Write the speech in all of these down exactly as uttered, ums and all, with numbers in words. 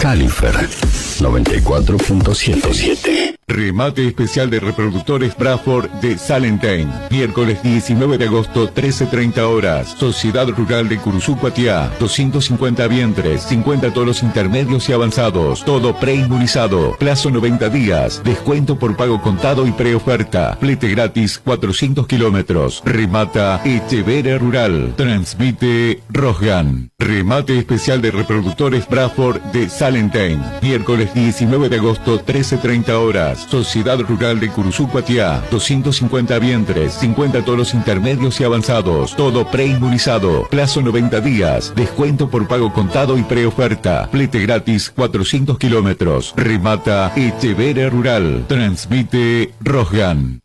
Califer noventa y cuatro punto siete. Remate especial de reproductores Bradford de Salentine. Miércoles diecinueve de agosto, trece treinta horas. Sociedad Rural de Curuzú, Cuatiá. doscientos cincuenta vientres, cincuenta toros intermedios y avanzados. Todo preinmunizado. Plazo noventa días. Descuento por pago contado y preoferta. Flete gratis cuatrocientos kilómetros. Remata Echevera Rural. Transmite Rosgan. Remate especial de reproductores Bradford de Salentine. Miércoles diecinueve de agosto, trece treinta horas. Sociedad Rural de Curuzú, Cuatiá. doscientos cincuenta vientres, cincuenta toros intermedios y avanzados. Todo preinmunizado. Plazo noventa días. Descuento por pago contado y preoferta. Flete gratis cuatrocientos kilómetros. Remata Echevera Rural. Transmite Rosgan.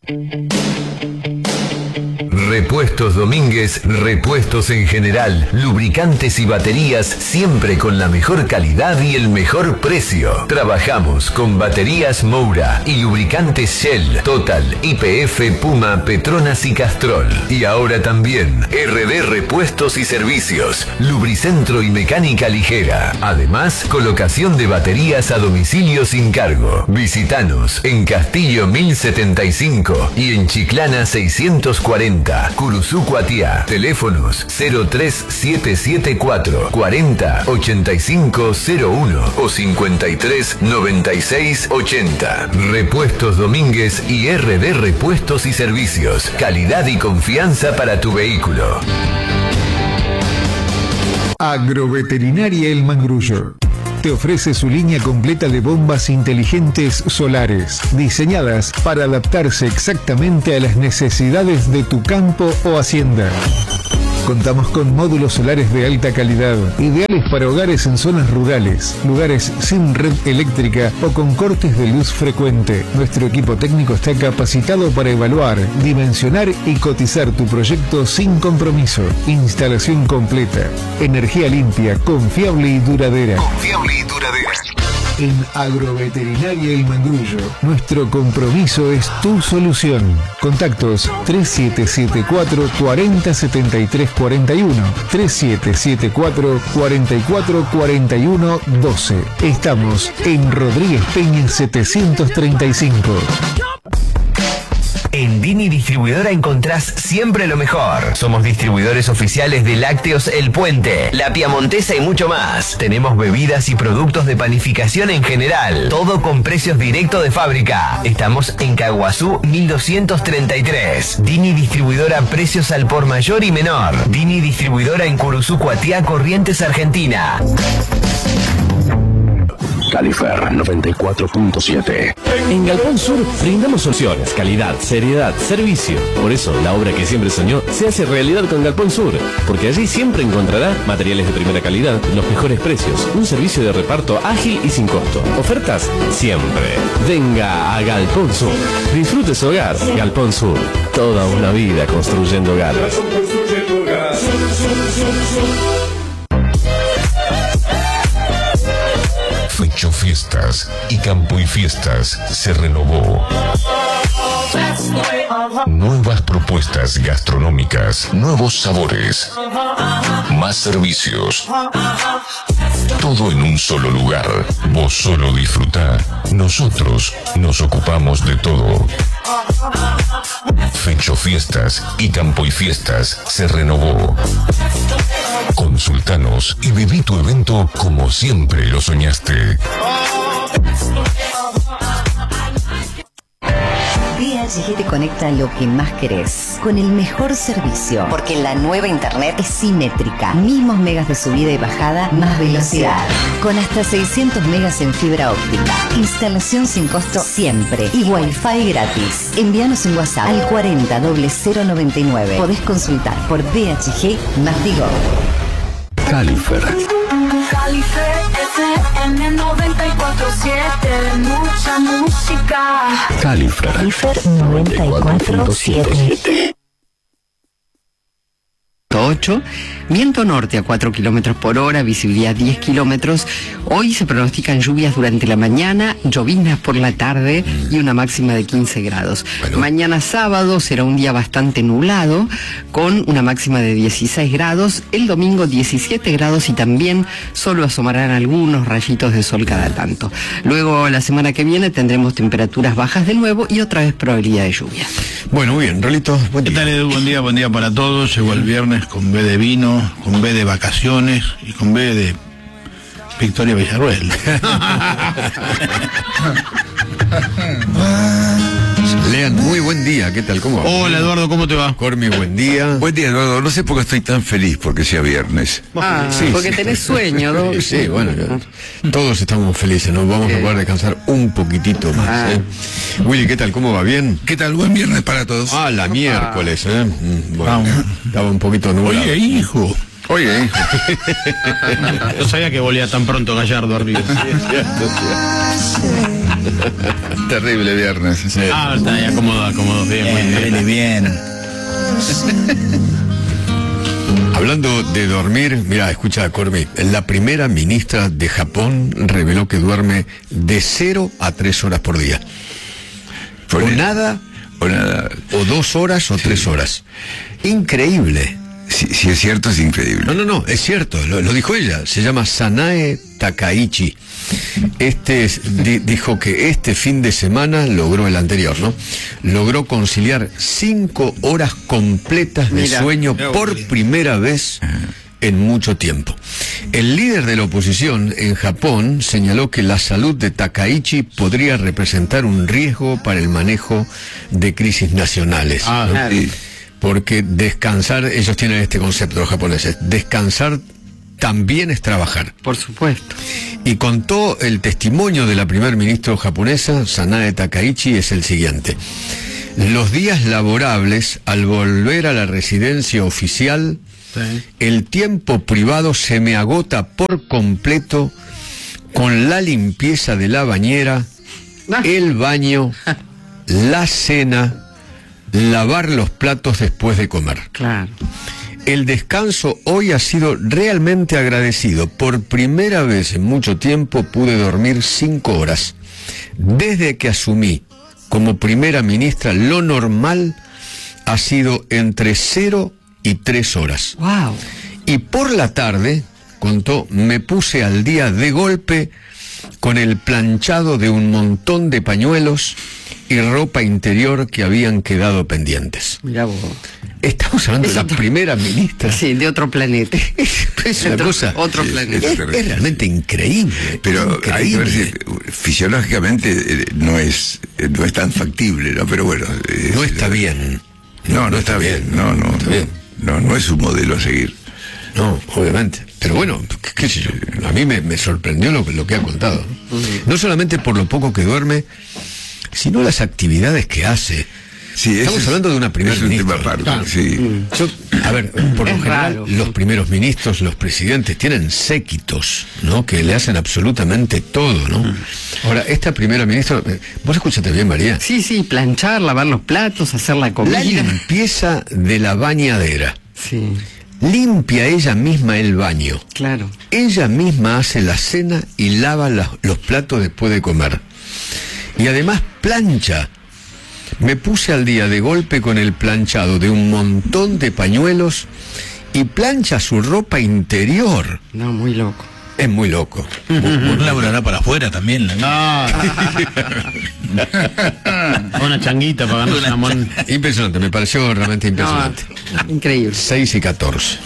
Repuestos Domínguez, repuestos en general, lubricantes y baterías, siempre con la mejor calidad y el mejor precio. Trabajamos con baterías Moura y lubricantes Shell, Total, Y P F, Puma, Petronas y Castrol. Y ahora también R D Repuestos y Servicios, lubricentro y mecánica ligera. Además, colocación de baterías a domicilio sin cargo. Visítanos en Castillo mil setenta y cinco y en Chiclana seiscientos cuarenta. Curuzú, Cuatiá. Teléfonos cero tres siete siete cuatro cuarenta ochenta y cinco cero uno o cincuenta y tres noventa y seis ochenta. Repuestos Domínguez y R D Repuestos y Servicios. Calidad y confianza para tu vehículo. Agroveterinaria El Mangrullo te ofrece su línea completa de bombas inteligentes solares, diseñadas para adaptarse exactamente a las necesidades de tu campo o hacienda. Contamos con módulos solares de alta calidad, ideales para hogares en zonas rurales, lugares sin red eléctrica o con cortes de luz frecuente. Nuestro equipo técnico está capacitado para evaluar, dimensionar y cotizar tu proyecto sin compromiso. Instalación completa, energía limpia, confiable y duradera. Confiable y duradera. En Agroveterinaria El Mangrullo, nuestro compromiso es tu solución. Contactos tres siete siete cuatro cuarenta setenta y tres cuarenta y uno, tres siete siete cuatro cuarenta y cuatro cuarenta y uno doce. Estamos en Rodríguez Peña setecientos treinta y cinco. En Dini Distribuidora encontrás siempre lo mejor. Somos distribuidores oficiales de Lácteos El Puente, La Piamontesa y mucho más. Tenemos bebidas y productos de panificación en general. Todo con precios directos de fábrica. Estamos en Caguazú mil doscientos treinta y tres. Dini Distribuidora, precios al por mayor y menor. Dini Distribuidora en Curuzú, Cuatiá, Corrientes, Argentina. Califer noventa y cuatro punto siete. En Galpón Sur brindamos soluciones, calidad, seriedad, servicio. Por eso la obra que siempre soñó se hace realidad con Galpón Sur, porque allí siempre encontrará materiales de primera calidad, los mejores precios, un servicio de reparto ágil y sin costo. Ofertas siempre. Venga a Galpón Sur. Disfrute su hogar. Galpón Sur. Toda una vida construyendo hogares. Fecho Fiestas y Campo y Fiestas se renovó. Nuevas propuestas gastronómicas, nuevos sabores, más servicios. Todo en un solo lugar. Vos solo disfrutá. Nosotros nos ocupamos de todo. Fecho Fiestas y Campo y Fiestas se renovó. Consultanos y viví tu evento como siempre lo soñaste. D H G te conecta lo que más querés, con el mejor servicio, porque la nueva internet es simétrica. Mismos megas de subida y bajada, más velocidad. Con hasta seiscientos megas en fibra óptica. Instalación sin costo siempre. Y Wi-Fi gratis. Envíanos un WhatsApp al cuarenta cero noventa y nueve. Podés consultar por D H G más Digo. Califer. Califer F M noventa y cuatro siete, mucha música. Califer. Califer noventa y cuatro punto siete. punto ocho. Viento norte a cuatro kilómetros por hora, visibilidad diez kilómetros. Hoy se pronostican lluvias durante la mañana, lloviznas por la tarde y una máxima de quince grados. Bueno. Mañana sábado será un día bastante nublado, con una máxima de dieciséis grados. El domingo diecisiete grados y también solo asomarán algunos rayitos de sol cada tanto. Luego, la semana que viene, tendremos temperaturas bajas de nuevo y otra vez probabilidad de lluvia. Bueno, muy bien, Rolito, buen día. ¿Qué tal, Edu? Buen día, buen día para todos. Llegó el viernes con B de vino, con B de vacaciones y con B de Victoria Villarruel. Lean, muy buen día, ¿qué tal? ¿Cómo va? Hola, Eduardo, ¿cómo te va? Cormi, buen día. Buen día, Eduardo. No sé por qué estoy tan feliz porque sea viernes. Ah, sí, porque sí, tenés sueño, ¿no? Sí, sí, bueno, yo, todos estamos felices, nos vamos a poder descansar un poquitito más. Ah. ¿eh? Willy, ¿qué tal? ¿Cómo va? ¿Bien? ¿Qué tal? Buen viernes para todos. Ah, la miércoles, ¿eh? Bueno, ah, estaba un poquito nublado. Oye, hijo. Oye, hijo. Yo sabía que volía tan pronto Gallardo arriba. Terrible viernes. Sí. Ah, está ahí acomodado, acomodado. Bien, bien, muy bien. bien. Hablando de dormir, mira, escucha, Cormi, la primera ministra de Japón reveló que duerme de cero a tres horas por día. Por o el, nada, o nada, o dos horas o sí. tres horas. Increíble. Si, si es cierto, es increíble. No, no, no, es cierto, lo, lo dijo ella, se llama Sanae Takaichi. Este es, di, dijo que este fin de semana logró el anterior, ¿no? Logró conciliar cinco horas completas de Mira, sueño por primera vez en mucho tiempo. El líder de la oposición en Japón señaló que la salud de Takaichi podría representar un riesgo para el manejo de crisis nacionales. Ah, ¿no? claro. Porque descansar, ellos tienen este concepto los japoneses, descansar también es trabajar. Por supuesto. Y contó el testimonio de la primer ministra japonesa, Sanae Takaichi, es el siguiente. Los días laborables, al volver a la residencia oficial, sí. el tiempo privado se me agota por completo con la limpieza de la bañera, ah. el baño, la cena, lavar los platos después de comer. Claro. El descanso hoy ha sido realmente agradecido. Por primera vez en mucho tiempo pude dormir cinco horas. Desde que asumí como primera ministra, lo normal ha sido entre cero y tres horas. Wow. Y por la tarde, contó, me puse al día de golpe con el planchado de un montón de pañuelos y ropa interior que habían quedado pendientes. Mirá vos. Estamos hablando es de otro, la primera ministra. Sí, de otro planeta. Es, es una otro, cosa. Otro es, planeta. Es, es realmente increíble. Pero increíble. hay que ver si fisiológicamente eh, no es eh, no es tan factible, ¿no? Pero bueno. Es, no está bien. No, no, no está, está bien. bien. No, no, está no, bien. no, no es un modelo a seguir. No, obviamente. Pero bueno, qué, qué sé yo, a mí me, me sorprendió lo, lo que ha contado. Uh-huh. No solamente por lo poco que duerme, sino las actividades que hace. Sí, Estamos es, hablando de una primera ministra. Claro. Claro. Sí. Yo, a ver, por lo es general, raro. los primeros ministros, los presidentes, tienen séquitos, ¿no? Que le hacen absolutamente todo, ¿no? Ahora, esta primera ministra, vos escuchaste bien, María. Sí, sí, planchar, lavar los platos, hacer la comida. La limpieza de la bañadera. Sí. Limpia ella misma el baño. Claro. Ella misma hace la cena y lava la, los platos después de comer. Y además plancha. Me puse al día de golpe con el planchado de un montón de pañuelos y plancha su ropa interior. No, muy loco. Es muy loco. ¿No laburará para afuera también? No. Una changuita para ganar una mon... Impresionante, me pareció realmente impresionante. No, increíble. seis y catorce.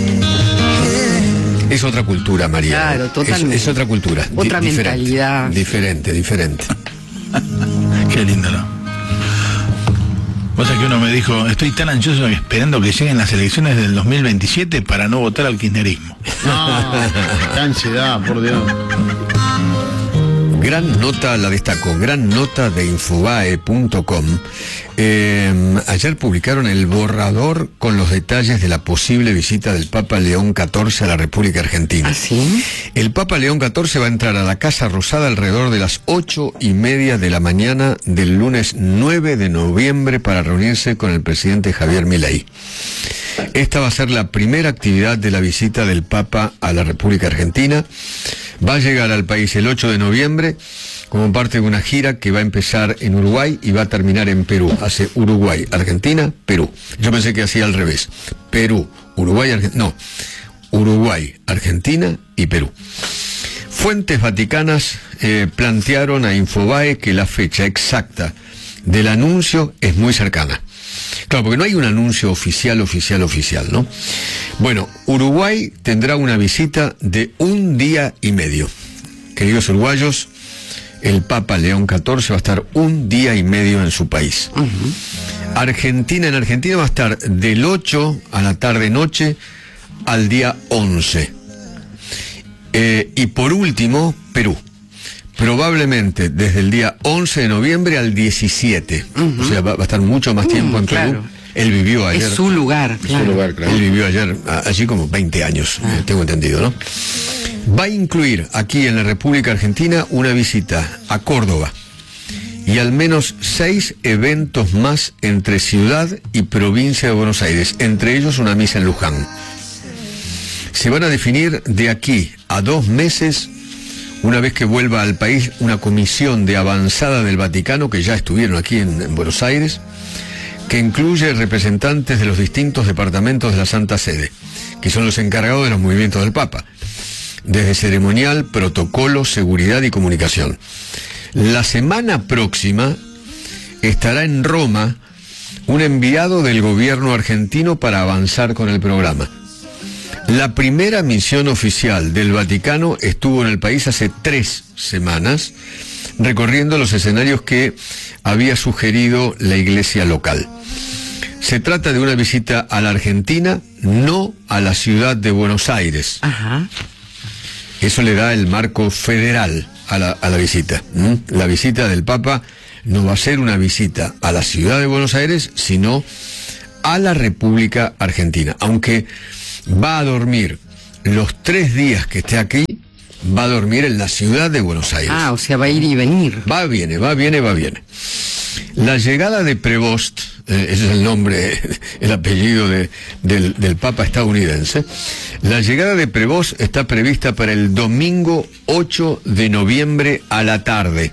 Es otra cultura, María. Claro, totalmente. Es, es otra cultura. Otra Di- mentalidad. Diferente, diferente. Qué lindo, ¿no? Cosa que uno me dijo, estoy tan ansioso esperando que lleguen las elecciones del dos mil veintisiete para no votar al kirchnerismo. No, qué ansiedad, por Dios. Gran nota, la destaco, gran nota de Infobae punto com. Eh, ayer publicaron el borrador con los detalles de la posible visita del Papa León catorce a la República Argentina. ¿Ah, sí? El Papa León catorce va a entrar a la Casa Rosada alrededor de las ocho y media de la mañana del lunes nueve de noviembre para reunirse con el presidente Javier Milei. Esta va a ser la primera actividad de la visita del Papa a la República Argentina. Va a llegar al país el ocho de noviembre como parte de una gira que va a empezar en Uruguay y va a terminar en Perú. Hace Uruguay, Argentina, Perú. Yo pensé que hacía al revés. Perú, Uruguay, Argentina. No, Uruguay, Argentina y Perú. Fuentes vaticanas eh, plantearon a Infobae que la fecha exacta del anuncio es muy cercana. Claro, porque no hay un anuncio oficial, oficial, oficial, ¿no? Bueno, Uruguay tendrá una visita de un día y medio. Queridos uruguayos, el Papa León catorce va a estar un día y medio en su país. Uh-huh. Argentina, en Argentina va a estar del ocho a la tarde-noche al día once. Eh, y por último, Perú. Probablemente desde el día once de noviembre al diecisiete. Uh-huh. O sea, va, va a estar mucho más tiempo uh, en Perú. Claro. Él vivió ayer. Es su lugar. Es claro. su lugar, claro. Él vivió ayer, allí como veinte años, ah. tengo entendido, ¿no? Va a incluir aquí en la República Argentina una visita a Córdoba y al menos seis eventos más entre ciudad y provincia de Buenos Aires, entre ellos una misa en Luján. Se van a definir de aquí a dos meses, una vez que vuelva al país, una comisión de avanzada del Vaticano, que ya estuvieron aquí en, en Buenos Aires, que incluye representantes de los distintos departamentos de la Santa Sede, que son los encargados de los movimientos del Papa, desde ceremonial, protocolo, seguridad y comunicación. La semana próxima estará en Roma un enviado del gobierno argentino para avanzar con el programa. La primera misión oficial del Vaticano estuvo en el país hace tres semanas, recorriendo los escenarios que había sugerido la iglesia local. Se trata de una visita a la Argentina, no a la ciudad de Buenos Aires. Ajá. Eso le da el marco federal a la, a la visita. ¿Mm? La visita del Papa no va a ser una visita a la ciudad de Buenos Aires, sino a la República Argentina. Aunque va a dormir los tres días que esté aquí, va a dormir en la ciudad de Buenos Aires. Ah, o sea, va a ir y venir. Va, viene, va, viene, va, viene. La llegada de Prevost, eh, ese es el nombre, el apellido de, del, del Papa estadounidense. La llegada de Prevost está prevista para el domingo ocho de noviembre a la tarde.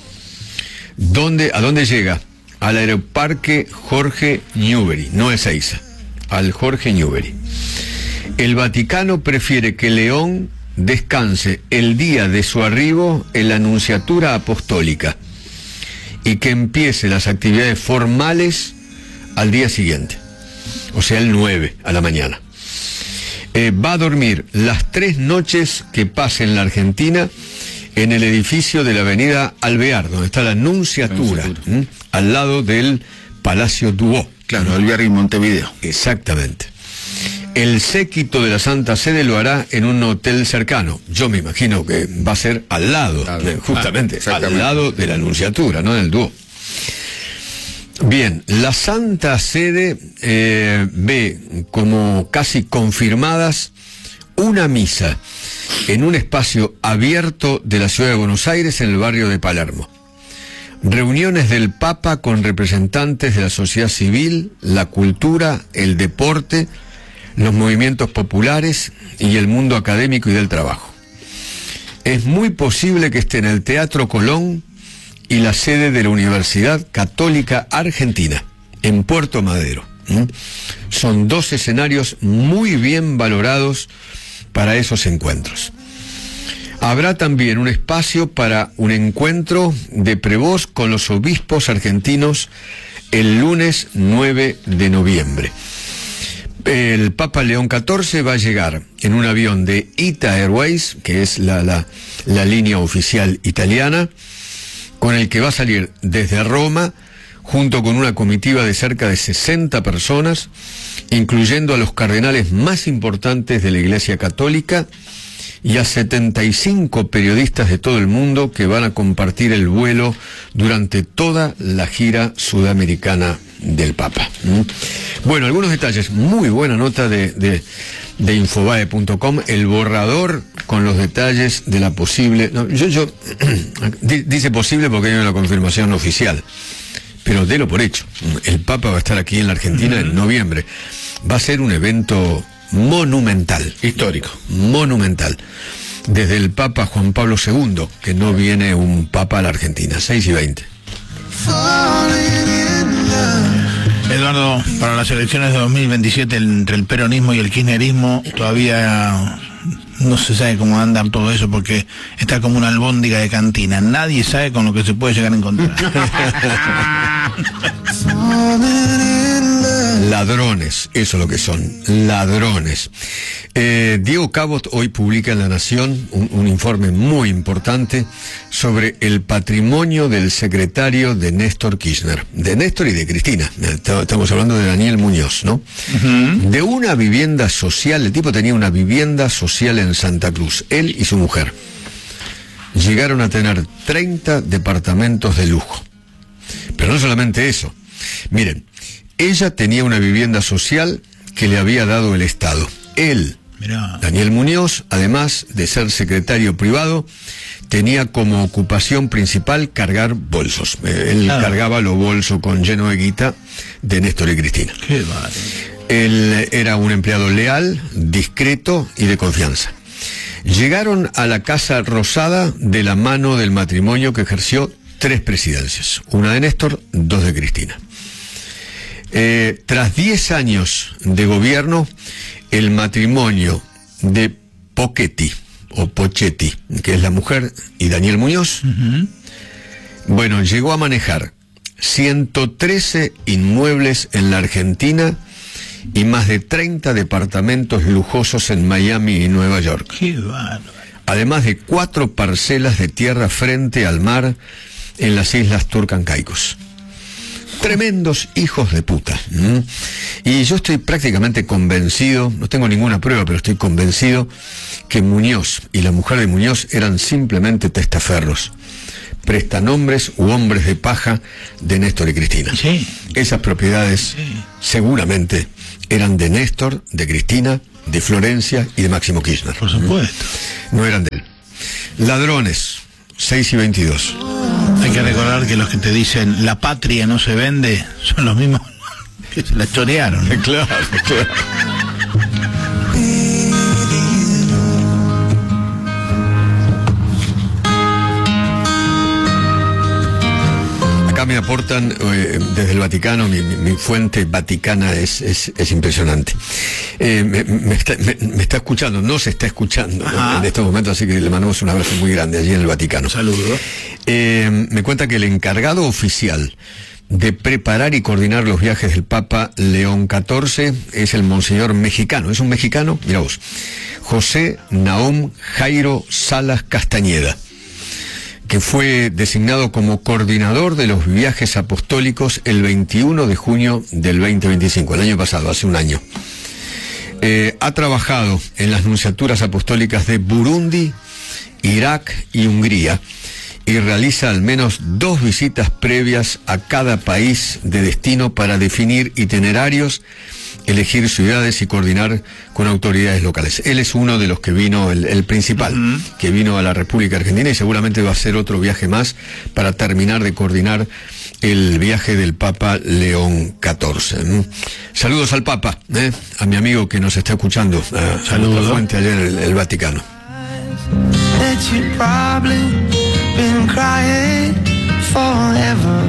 ¿Dónde, ¿A dónde llega? Al Aeroparque Jorge Newbery, no es Ezeiza, al Jorge Newbery. El Vaticano prefiere que León descanse el día de su arribo en la Nunciatura Apostólica y que empiece las actividades formales al día siguiente, o sea, el nueve a la mañana. Eh, va a dormir las tres noches que pase en la Argentina en el edificio de la avenida Alvear, donde está la Nunciatura, ¿m? al lado del Palacio Dubó. Claro, Alvear y Montevideo. Exactamente. El séquito de la Santa Sede lo hará en un hotel cercano. Yo me imagino que va a ser al lado, claro, justamente, ah, al lado de la Nunciatura, no del Dúo. Bien, la Santa Sede eh, ve como casi confirmadas una misa en un espacio abierto de la ciudad de Buenos Aires, en el barrio de Palermo. Reuniones del Papa con representantes de la sociedad civil, la cultura, el deporte, los movimientos populares y el mundo académico y del trabajo. Es muy posible que esté en el Teatro Colón y la sede de la Universidad Católica Argentina, en Puerto Madero. ¿Mm? Son dos escenarios muy bien valorados para esos encuentros. Habrá también un espacio para un encuentro de Prevost con los obispos argentinos el lunes nueve de noviembre. El Papa León catorce va a llegar en un avión de Ita Airways, que es la, la, la línea oficial italiana, con el que va a salir desde Roma, junto con una comitiva de cerca de sesenta personas, incluyendo a los cardenales más importantes de la Iglesia Católica y a setenta y cinco periodistas de todo el mundo que van a compartir el vuelo durante toda la gira sudamericana del Papa. ¿Mm? Bueno, algunos detalles. Muy buena nota de, de, de Infobae punto com, el borrador con los detalles de la posible... No, yo, yo dice posible porque hay una confirmación oficial, pero délo por hecho. El Papa va a estar aquí en la Argentina en noviembre. Va a ser un evento monumental. Histórico. Monumental. Desde el Papa Juan Pablo segundo, que no viene un Papa a la Argentina, seis y veinte. Eduardo, para las elecciones de dos mil veintisiete entre el peronismo y el kirchnerismo todavía no se sabe cómo andan todo eso, porque está como una albóndiga de cantina. Nadie sabe con lo que se puede llegar a encontrar. Ladrones, eso es lo que son, ladrones. Eh, Diego Cabot hoy publica en La Nación un, un informe muy importante sobre el patrimonio del secretario de Néstor Kirchner, de Néstor y de Cristina. Estamos hablando de Daniel Muñoz, ¿no? Uh-huh. De una vivienda social, el tipo tenía una vivienda social en Santa Cruz, él y su mujer. Llegaron a tener treinta departamentos de lujo. Pero no solamente eso. Miren, ella tenía una vivienda social que le había dado el Estado. Él, Mirá. Daniel Muñoz, además de ser secretario privado, tenía como ocupación principal cargar bolsos. Eh, él ah. cargaba los bolsos con lleno de guita de Néstor y Cristina. Qué vale. Él era un empleado leal, discreto y de confianza. Llegaron a la Casa Rosada de la mano del matrimonio que ejerció tres presidencias. Una de Néstor, dos de Cristina. Eh, tras diez años de gobierno, el matrimonio de Pochetti, o Pochetti, que es la mujer, y Daniel Muñoz, uh-huh. bueno, llegó a manejar ciento trece inmuebles en la Argentina y más de treinta departamentos lujosos en Miami y Nueva York. ¡Qué bárbaro! Además de cuatro parcelas de tierra frente al mar en las Islas Turcancaicos. Tremendos hijos de puta. ¿Mm? Y yo estoy prácticamente convencido, no tengo ninguna prueba, pero estoy convencido que Muñoz y la mujer de Muñoz eran simplemente testaferros, prestanombres u hombres de paja de Néstor y Cristina. Sí. Esas propiedades sí. seguramente eran de Néstor, de Cristina, de Florencia y de Máximo Kirchner. Por supuesto. ¿Mm? No eran de él. Ladrones, seis y veintidós. Hay que recordar que los que te dicen la patria no se vende son los mismos que se la chorearon. Claro, claro. Acá me aportan eh, desde el Vaticano, mi, mi, mi fuente vaticana es, es, es impresionante. Eh, me, me, está, me, me está escuchando, no se está escuchando, ¿no? En estos momentos, así que le mandamos un abrazo muy grande allí en el Vaticano. Saludos. Eh, me cuenta que el encargado oficial de preparar y coordinar los viajes del Papa León catorce es el monseñor mexicano, es un mexicano, mira vos, José Nahum Jairo Salas Castañeda, que fue designado como coordinador de los viajes apostólicos el veintiuno de junio del veinte veinticinco, el año pasado, hace un año. Eh, ha trabajado en las nunciaturas apostólicas de Burundi, Irak y Hungría, y realiza al menos dos visitas previas a cada país de destino para definir itinerarios, elegir ciudades y coordinar con autoridades locales. Él es uno de los que vino, el, el principal, uh-huh. que vino a la República Argentina, y seguramente va a hacer otro viaje más para terminar de coordinar el viaje del Papa León catorce. Saludos al Papa, ¿eh? a mi amigo que nos está escuchando, a, a nuestra fuente allá en el, el Vaticano. Been crying forever.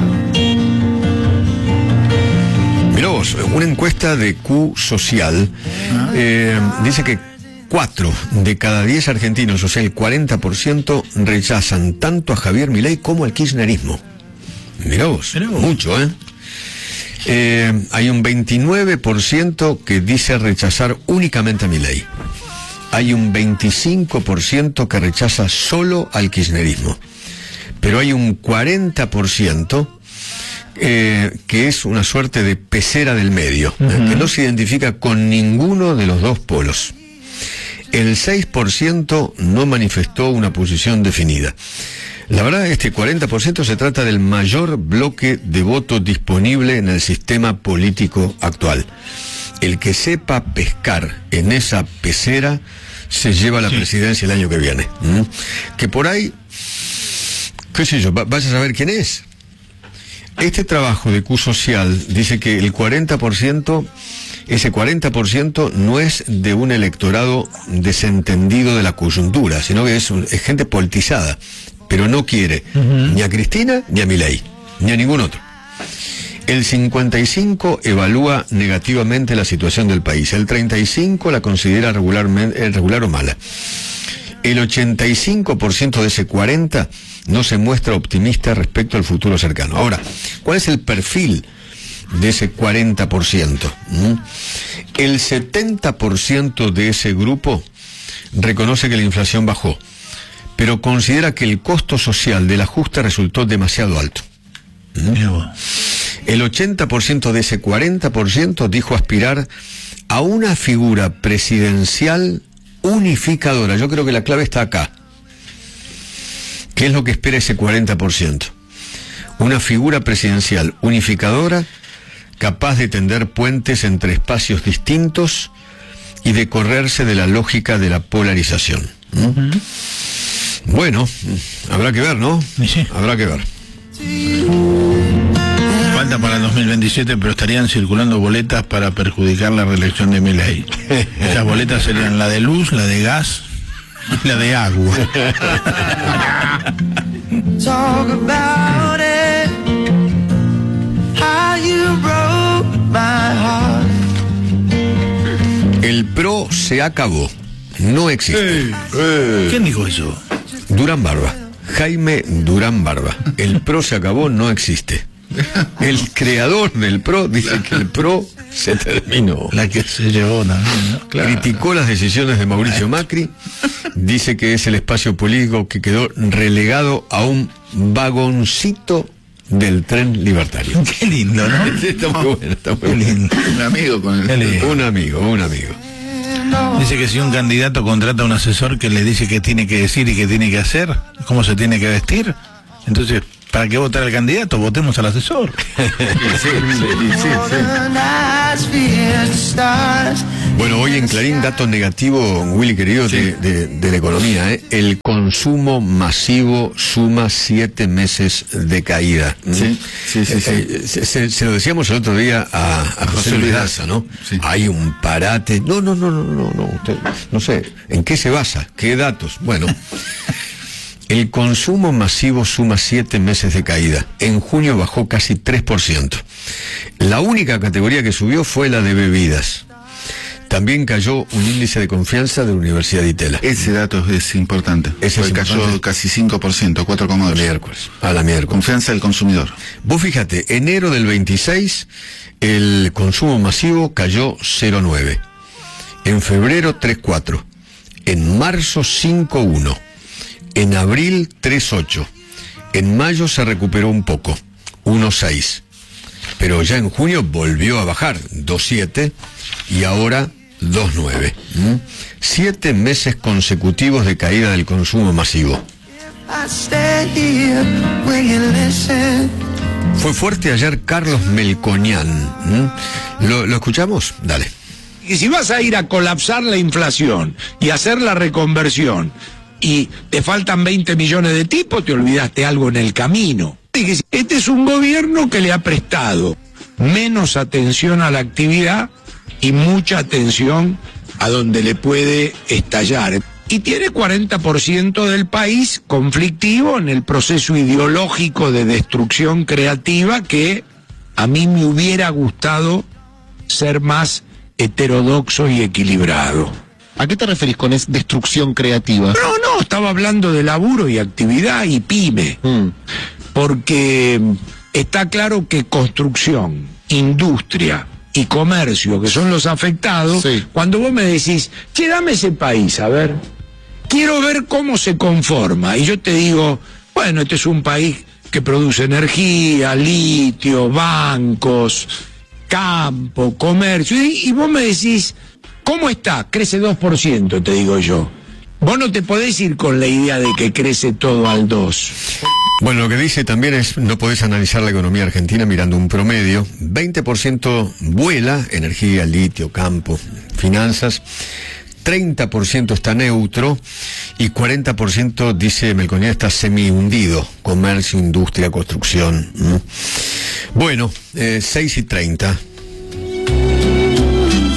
Mirá vos, una encuesta de Q Social eh, dice que cuatro de cada diez argentinos, o sea el cuarenta por ciento, rechazan tanto a Javier Milei como al kirchnerismo. Mirá vos, Mirá vos. mucho, ¿eh? eh hay un veintinueve por ciento que dice rechazar únicamente a Milei. Hay un veinticinco por ciento que rechaza solo al kirchnerismo. Pero hay un cuarenta por ciento eh, que es una suerte de pecera del medio, uh-huh. eh, que no se identifica con ninguno de los dos polos. El seis por ciento no manifestó una posición definida. La verdad, este cuarenta por ciento se trata del mayor bloque de votos disponible en el sistema político actual. El que sepa pescar en esa pecera se lleva la sí. presidencia el año que viene. ¿Mm? Que por ahí, qué sé yo, vaya a saber quién es. Este trabajo de Q Social dice que el cuarenta por ciento ese cuarenta por ciento no es de un electorado desentendido de la coyuntura, sino que es, es gente politizada, pero no quiere uh-huh. ni a Cristina ni a Milei, ni a ningún otro. El cincuenta y cinco por ciento evalúa negativamente la situación del país, el treinta y cinco por ciento la considera regularmente, regular o mala. El ochenta y cinco por ciento de ese cuarenta por ciento no se muestra optimista respecto al futuro cercano. Ahora, ¿cuál es el perfil de ese cuarenta por ciento? ¿Mm? El setenta por ciento de ese grupo reconoce que la inflación bajó, pero considera que el costo social del ajuste resultó demasiado alto. ¿Mm? El ochenta por ciento de ese cuarenta por ciento dijo aspirar a una figura presidencial unificadora. Yo creo que la clave está acá. ¿Qué es lo que espera ese cuarenta por ciento? Una figura presidencial unificadora, capaz de tender puentes entre espacios distintos y de correrse de la lógica de la polarización. ¿Mm? Uh-huh. Bueno, habrá que ver, ¿no? Sí. Habrá que ver. Falta para el dos mil veintisiete, pero estarían circulando boletas para perjudicar la reelección de Milei. Esas boletas serían la de luz, la de gas y la de agua. Talk about it, how you broke my heart. El PRO se acabó, no existe. Hey, hey. ¿Quién dijo eso? Durán Barba, Jaime Durán Barba. El PRO se acabó, no existe. El creador del PRO dice que el PRO se terminó. La que se llevó también, ¿no? Claro. Criticó las decisiones de Mauricio Macri, dice que es el espacio político que quedó relegado a un vagoncito del tren libertario. Qué lindo, ¿no? Está muy bueno, está muy lindo. Un amigo con el... Un amigo, un amigo. Dice que si un candidato contrata a un asesor que le dice qué tiene que decir y qué tiene que hacer, cómo se tiene que vestir, entonces, ¿para qué votar al candidato? Votemos al asesor. sí, sí, sí, sí. Bueno, hoy en Clarín, dato negativo, Willy querido, sí. de, de, de la economía, ¿eh? El consumo masivo suma siete meses de caída. Sí, sí, sí. sí. Eh, se, se, se lo decíamos el otro día a, a José Luis Daza, ¿no? Sí. Hay un parate. No, no, no, no, no, no. Usted, no sé, ¿en qué se basa? ¿Qué datos? Bueno. El consumo masivo suma siete meses de caída. En junio bajó casi tres por ciento. La única categoría que subió fue la de bebidas. También cayó un índice de confianza de la Universidad de Itela. Ese dato es importante. Ese es cayó importante. Casi cinco por ciento, cuatro coma dos. Miércoles. A la miércoles. Confianza del consumidor. Vos fíjate, enero del veintiséis, el consumo masivo cayó cero coma nueve. En febrero tres coma cuatro. En marzo cinco coma uno. En abril tres coma ocho. En mayo se recuperó un poco, uno coma seis. Pero ya en junio volvió a bajar, dos coma siete. Y ahora dos coma nueve. ¿Mm? Siete meses consecutivos de caída del consumo masivo. Fue fuerte ayer Carlos Melconian. ¿Mm? ¿Lo, ¿Lo escuchamos? Dale. Y si vas a ir a colapsar la inflación y hacer la reconversión y te faltan veinte millones de tipos, te olvidaste algo en el camino. Este es un gobierno que le ha prestado menos atención a la actividad y mucha atención a donde le puede estallar. Y tiene cuarenta por ciento del país conflictivo en el proceso ideológico de destrucción creativa que a mí me hubiera gustado ser más heterodoxo y equilibrado. ¿A qué te referís con es destrucción creativa? No, no, estaba hablando de laburo y actividad y pyme. Mm. Porque está claro que construcción, industria y comercio, que son los afectados, sí. Cuando vos me decís, che, dame ese país, a ver, quiero ver cómo se conforma. Y yo te digo, bueno, este es un país que produce energía, litio, bancos, campo, comercio. Y, y vos me decís, ¿cómo está? Crece dos por ciento, te digo yo. Vos no te podés ir con la idea de que crece todo al dos. Bueno, lo que dice también es, no podés analizar la economía argentina mirando un promedio. veinte por ciento vuela, energía, litio, campo, finanzas. treinta por ciento está neutro y cuarenta por ciento, dice Melconian, está semi-hundido. Comercio, industria, construcción. ¿Mm? Bueno, eh, seis y treinta.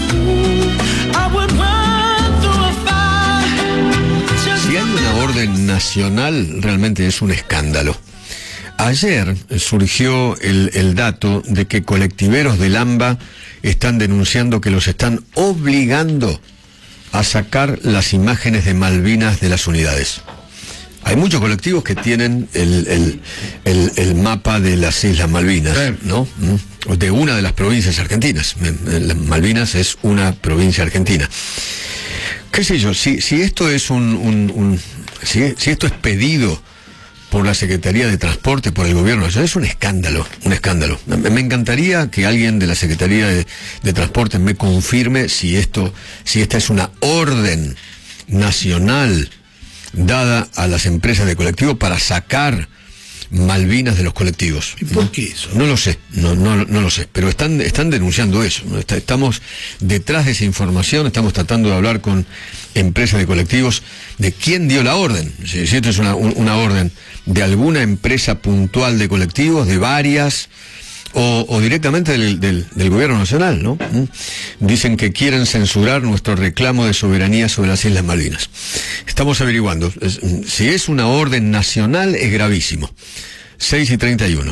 nacional realmente es un escándalo. Ayer surgió el, el dato de que colectiveros del AMBA están denunciando que los están obligando a sacar las imágenes de Malvinas de las unidades. Hay muchos colectivos que tienen el, el, el, el mapa de las Islas Malvinas, ¿no? De una de las provincias argentinas. Malvinas es una provincia argentina. ¿Qué sé yo? Si, si esto es un... un, un si, si esto es pedido por la Secretaría de Transporte, por el gobierno, eso es un escándalo, un escándalo. Me encantaría que alguien de la Secretaría de, de Transporte me confirme si esto, si esta es una orden nacional dada a las empresas de colectivos para sacar Malvinas de los colectivos. ¿Y por qué eso? No lo sé, no, no, no lo sé, pero están, están denunciando eso, ¿no? Estamos detrás de esa información, estamos tratando de hablar con empresas de colectivos de quién dio la orden, si, si esto es una, una orden de alguna empresa puntual de colectivos, de varias, o, o directamente del, del, del gobierno nacional, ¿no? ¿Mm? Dicen que quieren censurar nuestro reclamo de soberanía sobre las Islas Malvinas. Estamos averiguando. Es, si es una orden nacional, es gravísimo. seis y treinta y uno.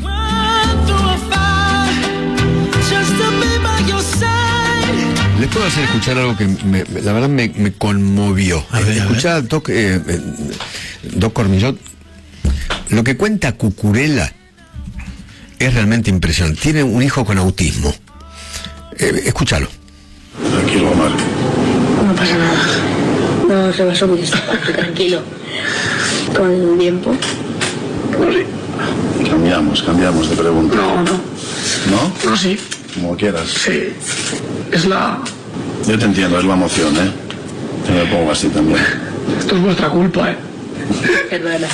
Les puedo hacer escuchar algo que me, la verdad me, me conmovió. Escuchar a Doc, eh, eh, Doc Cormillot. Lo que cuenta Cucurella es realmente impresionante. Tiene un hijo con autismo. Eh, escúchalo. Tranquilo, Omar. No pasa nada. No rebasó mi despacho, tranquilo. Con el tiempo. No, sí. Cambiamos, cambiamos de pregunta. No, no. ¿No? No, sí. Como quieras. Sí. Es la... Yo te entiendo, es la emoción, ¿eh? Yo me pongo así también. Esto es vuestra culpa, ¿eh? Perdona.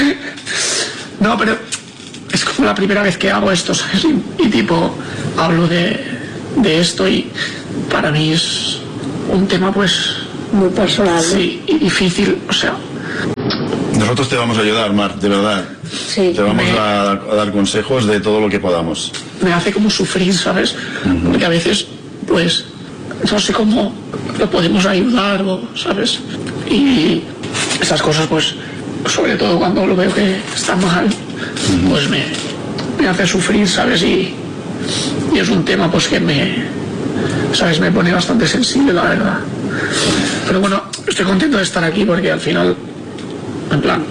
No, pero es como la primera vez que hago esto, ¿sabes? Y, y tipo, hablo de, de esto y para mí es un tema, pues... Muy personal. Sí, y difícil, o sea... Nosotros te vamos a ayudar, Mar, de verdad. Sí. Te vamos me... a, a dar consejos de todo lo que podamos. Me hace como sufrir, ¿sabes? Uh-huh. Porque a veces, pues, no sé cómo lo podemos ayudar, o, ¿sabes? Y esas cosas, pues, sobre todo cuando lo veo que está mal, uh-huh. pues me, me hace sufrir, ¿sabes? Y, y es un tema, pues, que me, ¿sabes? Me pone bastante sensible, la verdad. Pero bueno, estoy contento de estar aquí porque al final, en plan,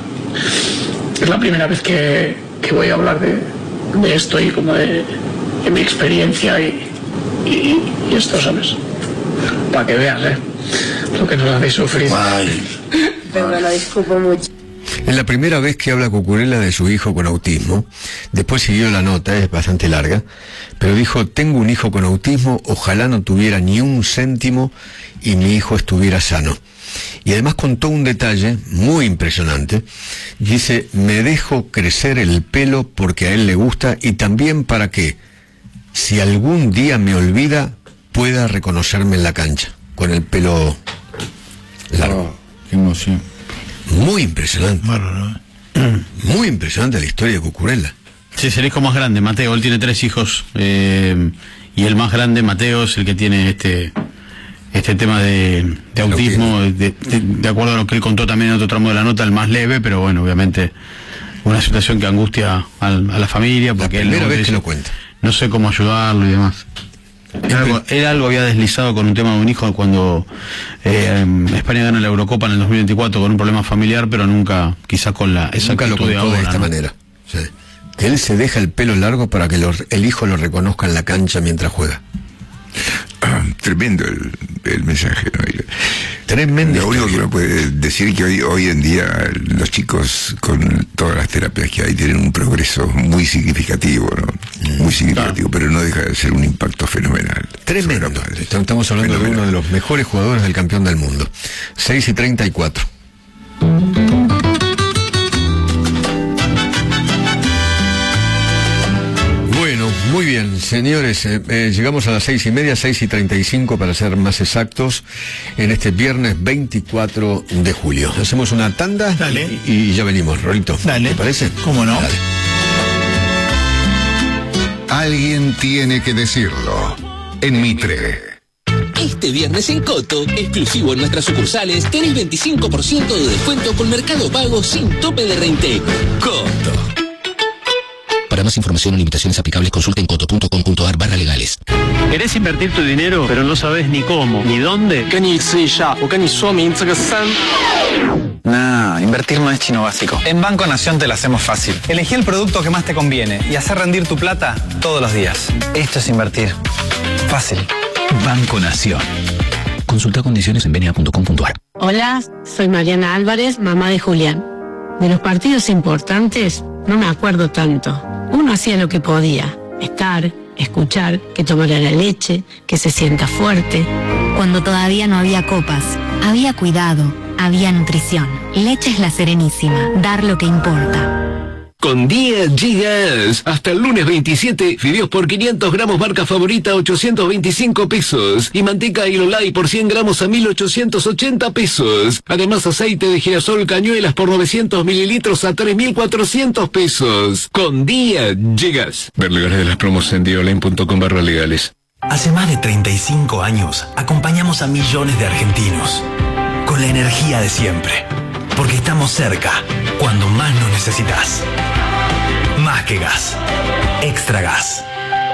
es la primera vez que, que voy a hablar de, de esto y como de, de mi experiencia y, y, y esto, ¿sabes? Para que veas, ¿eh? Lo que nos hace sufrir. Ay. Pero me lo disculpo mucho. Es la primera vez que habla Cucurella de su hijo con autismo. Después siguió la nota, es bastante larga, pero dijo: tengo un hijo con autismo, ojalá no tuviera ni un céntimo y mi hijo estuviera sano. Y además contó un detalle muy impresionante. Dice: me dejo crecer el pelo porque a él le gusta y también para que, si algún día me olvida, pueda reconocerme en la cancha, con el pelo largo. Oh, qué emoción. Muy impresionante. Bueno, ¿no? Muy impresionante la historia de Cucurella. Sí, es el hijo más grande, Mateo. Él tiene tres hijos. Eh, y el más grande, Mateo, es el que tiene este este tema de, de autismo. De, de, de acuerdo a lo que él contó también en otro tramo de la nota, el más leve, pero bueno, obviamente una situación que angustia a, a la familia. Porque la primera él no, vez dice, que lo cuenta. No sé cómo ayudarlo y demás. Él algo, él algo había deslizado con un tema de un hijo cuando eh, España gana la Eurocopa en el dos mil veinticuatro con un problema familiar, pero nunca, quizás con la esa nunca lo contó de, ahora, de esta ¿no? manera. Sí. Que él se deja el pelo largo para que lo, el hijo lo reconozca en la cancha mientras juega. Tremendo el, el mensaje, ¿no? Tremendo. Lo único que uno puede decir que hoy, hoy en día los chicos con todas las terapias que hay tienen un progreso muy significativo, ¿no? Muy significativo, pero no deja de ser un impacto fenomenal. Tremendo. Estamos hablando fenomenal. de uno de los mejores jugadores del campeón del mundo. seis y treinta y cuatro. Muy bien, señores, eh, eh, llegamos a las seis y media, seis y treinta y cinco para ser más exactos, en este viernes veinticuatro de julio. Hacemos una tanda. Dale. Y, y ya venimos, Rolito. Dale. ¿Te parece? ¿Cómo no? Dale. Alguien tiene que decirlo. En Mitre. Esta Este viernes en Coto, exclusivo en nuestras sucursales, tenés veinticinco por ciento de descuento con Mercado Pago sin tope de reintegro. Coto. Para más información o limitaciones aplicables, consulta en coto punto com punto ar barra legales. ¿Querés invertir tu dinero, pero no sabes ni cómo, ni dónde? Nah, invertir no es chino básico. En Banco Nación te lo hacemos fácil. Elegí el producto que más te conviene y hacer rendir tu plata todos los días. Esto es invertir. Fácil. Banco Nación. Consulta condiciones en b n a punto com punto ar. Hola, soy Mariana Álvarez, mamá de Julián. De los partidos importantes no me acuerdo tanto. Uno hacía lo que podía, estar, escuchar, que tomara la leche, que se sienta fuerte. Cuando todavía no había copas, había cuidado, había nutrición. Leche es La Serenísima, dar lo que importa. Con Día Gigas, hasta el lunes veintisiete, fideos por quinientos gramos marca favorita ochocientos veinticinco pesos y manteca Ilolai por cien gramos a mil ochocientos ochenta pesos. Además aceite de girasol Cañuelas por novecientos mililitros a tres mil cuatrocientos pesos. Con Día Gigas. Ver legales de las promos en dioline punto com barra legales. Hace más de treinta y cinco años acompañamos a millones de argentinos con la energía de siempre, porque estamos cerca cuando más nos necesitas. Más que gas, extra gas.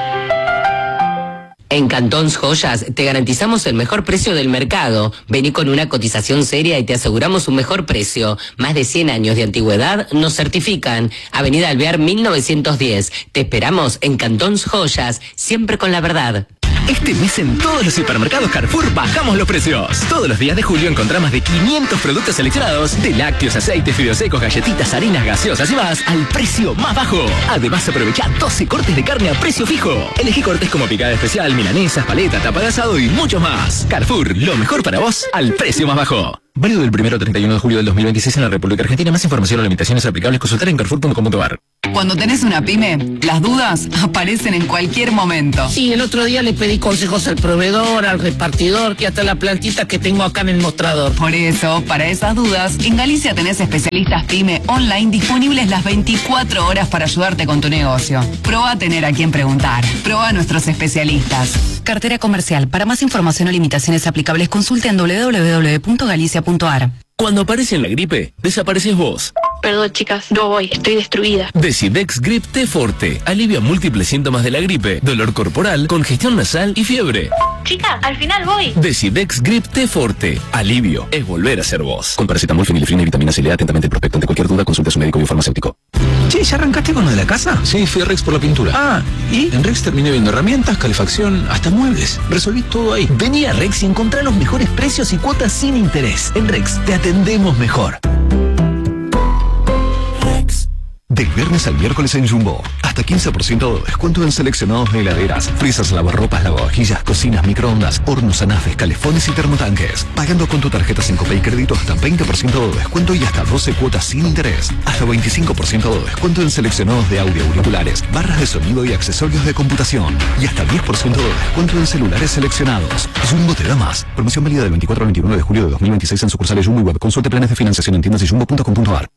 En Cantons Joyas te garantizamos el mejor precio del mercado. Vení con una cotización seria y te aseguramos un mejor precio. Más de cien años de antigüedad nos certifican. Avenida Alvear mil novecientos diez. Te esperamos en Cantons Joyas, siempre con la verdad. Este mes en todos los supermercados Carrefour bajamos los precios. Todos los días de julio encontrá más de quinientos productos seleccionados de lácteos, aceites, fideos secos, galletitas, harinas, gaseosas y más al precio más bajo. Además aprovecha doce cortes de carne a precio fijo. Elegí cortes como picada especial, milanesas, paleta, tapa de asado y mucho más. Carrefour, lo mejor para vos al precio más bajo. Válido del primero al treinta y uno de julio del dos mil veintiséis en la República Argentina. Más información o limitaciones aplicables consultar en carrefour punto com punto ar. Cuando tenés una pyme, las dudas aparecen en cualquier momento. Sí, el otro día le pedí consejos al proveedor, al repartidor y hasta la plantita que tengo acá en el mostrador. Por eso, para esas dudas, en Galicia tenés especialistas pyme online disponibles las veinticuatro horas para ayudarte con tu negocio. Proba a tener a quien preguntar. Proba a nuestros especialistas. Cartera comercial. Para más información o limitaciones aplicables, consulte en doble u doble u doble u punto galicia punto ar. Cuando aparece la gripe, desapareces vos. Perdón, chicas, no voy, estoy destruida. Decidex Grip T Forte alivia múltiples síntomas de la gripe, dolor corporal, congestión nasal y fiebre. Chicas, al final voy. Decidex Grip T Forte. Alivio es volver a ser vos. Con paracetamol, fenilefrina y vitamina C. Lea atentamente el prospecto. Ante cualquier duda, consulte a su médico biofarmacéutico. Che, ¿ya arrancaste con lo de la casa? Sí, fui a Rex por la pintura. Ah, ¿y? En Rex terminé viendo herramientas, calefacción, hasta muebles. Resolví todo ahí. Vení a Rex y encontrá los mejores precios y cuotas sin interés. En Rex te atendemos mejor. Del viernes al miércoles en Jumbo, hasta quince por ciento de descuento en seleccionados de heladeras, frisas, lavarropas, lavavajillas, cocinas, microondas, hornos, anafes, calefones y termotanques. Pagando con tu tarjeta Sincope y crédito hasta veinte por ciento de descuento y hasta doce cuotas sin interés. Hasta veinticinco por ciento de descuento en seleccionados de audio, auriculares, barras de sonido y accesorios de computación. Y hasta diez por ciento de descuento en celulares seleccionados. Jumbo te da más. Promoción válida del veinticuatro al veintiuno de julio de dos mil veintiséis en sucursales Jumbo y web. Consulte planes de financiación en tiendas y jumbo punto com punto ar.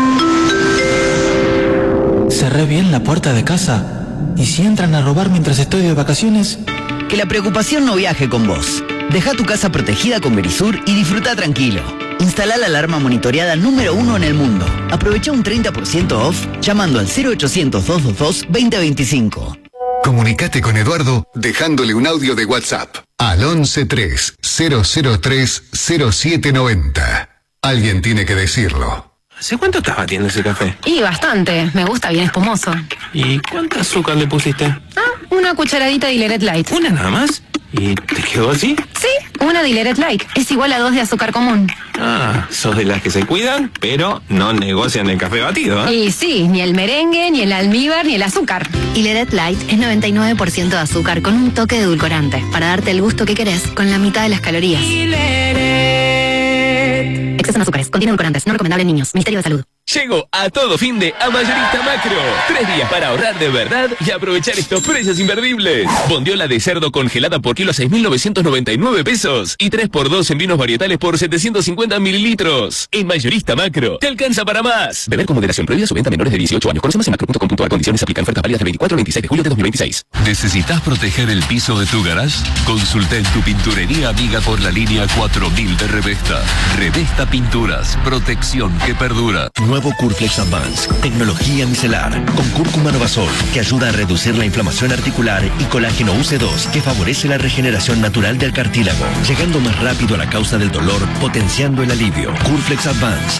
Cerré bien la puerta de casa. ¿Y si entran a robar mientras estoy de vacaciones? Que la preocupación no viaje con vos. Deja tu casa protegida con Verisur y disfruta tranquilo. Instala la alarma monitoreada número uno en el mundo. Aprovecha un treinta por ciento off llamando al cero ochocientos, doscientos veintidós, veinte veinticinco. Comunicate con Eduardo dejándole un audio de WhatsApp al once tres cero cero tres cero siete noventa. Alguien tiene que decirlo. ¿Hace cuánto estás batiendo ese café? Y bastante, me gusta bien espumoso. ¿Y cuánto azúcar le pusiste? Ah, una cucharadita de Dilleret Light. ¿Una nada más? ¿Y te quedó así? Sí, una Dilleret Light. Es igual a dos de azúcar común. Ah, sos de las que se cuidan, pero no negocian el café batido, ¿eh? Y sí, ni el merengue, ni el almíbar, ni el azúcar. Dilleret Light es noventa y nueve por ciento de azúcar con un toque de edulcorante, para darte el gusto que querés con la mitad de las calorías. Exceso en azúcares, contiene edulcorantes, no recomendable en niños. Ministerio de Salud. Llegó a todo fin de a Mayorista Macro. Tres días para ahorrar de verdad y aprovechar estos precios imperdibles. Bondiola de cerdo congelada por kilo a seis mil novecientos noventa y nueve pesos. Y tres por dos en vinos varietales por setecientos cincuenta mililitros. En Mayorista Macro, te alcanza para más. Beber con moderación, prohibida su venta a menores de dieciocho años. Conoce más en macro punto com punto a r. Condiciones aplican. Ofertas válidas del veinticuatro al veintiséis de julio de dos mil veintiséis. ¿Necesitas proteger el piso de tu garage? Consulta en tu pinturería amiga por la línea cuatro mil de Revesta. Revesta Pinturas. Protección que perdura. Nuevo Curflex Advance, tecnología micelar, con cúrcuma novasol, que ayuda a reducir la inflamación articular, y colágeno U C dos, que favorece la regeneración natural del cartílago, llegando más rápido a la causa del dolor, potenciando el alivio. Curflex Advance.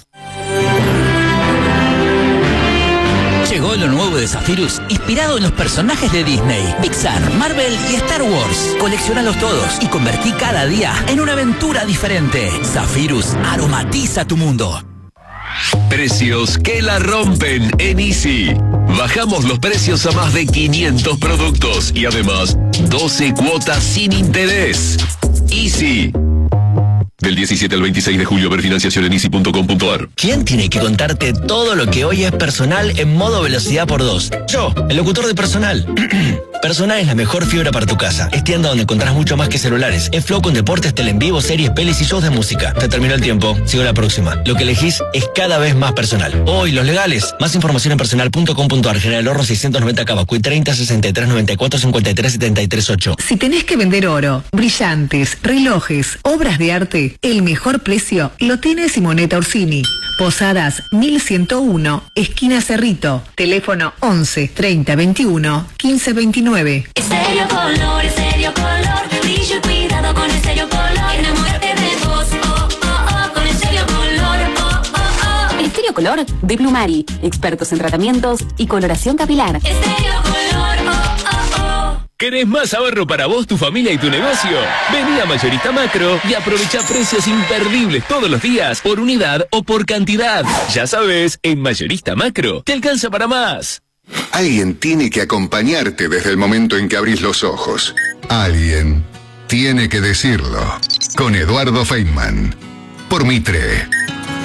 Llegó lo nuevo de Zephyrus, inspirado en los personajes de Disney, Pixar, Marvel y Star Wars. Colecciónalos todos y convertí cada día en una aventura diferente. Zephyrus aromatiza tu mundo. Precios que la rompen en Easy. Bajamos los precios a más de quinientos productos y además doce cuotas sin interés. Easy. Del diecisiete al veintiséis de julio, ver financiación en easy punto com punto a r. ¿Quién tiene que contarte todo lo que hoy es Personal en modo velocidad por dos? Yo, el locutor de Personal. Personal es la mejor fibra para tu casa. Es tienda donde encontrás mucho más que celulares. Es Flow con deportes, tele en vivo, series, pelis y shows de música. Se terminó el tiempo. Sigo la próxima. Lo que elegís es cada vez más Personal. Hoy, los legales. Más información en personal punto com punto a r. General Horro seiscientos noventa Cabacuy treinta sesenta y tres noventa y cuatro cincuenta y tres setenta y tres ocho. Si tenés que vender oro, brillantes, relojes, obras de arte, el mejor precio lo tiene Simonetta Orsini. Posadas mil ciento uno, esquina Cerrito. Teléfono once treinta veintiuno quince veintinueve. Estéreo Color, Estéreo Color, brillo y cuidado con Estéreo Color. Enamórate de vos, oh, oh, oh, con Estéreo Color, oh, oh, oh. Estéreo Color de Plumari, expertos en tratamientos y coloración capilar. Estéreo Color, oh, oh, oh. ¿Querés más ahorro para vos, tu familia y tu negocio? Vení a Mayorista Macro y aprovecha precios imperdibles todos los días, por unidad o por cantidad. Ya sabes, en Mayorista Macro te alcanza para más. Alguien tiene que acompañarte desde el momento en que abrís los ojos. Alguien tiene que decirlo. Con Eduardo Feynman. Por Mitre.